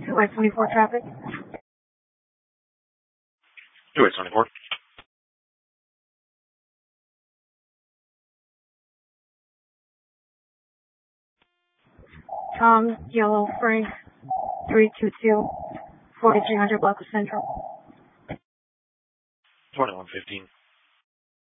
2-24 traffic. 2-24. Tom, Yellow, Frank, 322, 4300 Block of Central. 2115.